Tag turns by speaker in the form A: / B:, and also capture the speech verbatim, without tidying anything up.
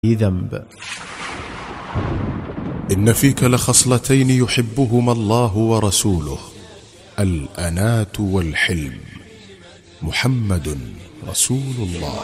A: ذنب.
B: إن فيك لخصلتين يحبهما الله ورسوله: الأناة والحلم. محمد رسول الله.